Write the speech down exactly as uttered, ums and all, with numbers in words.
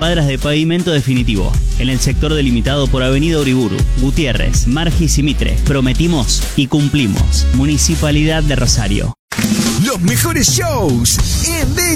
cuadras de pavimento definitivo. En el sector delimitado por Avenida Uriburu, Gutiérrez, Margis y Mitre. Prometimos y cumplimos. Municipalidad de Rosario. Los mejores shows en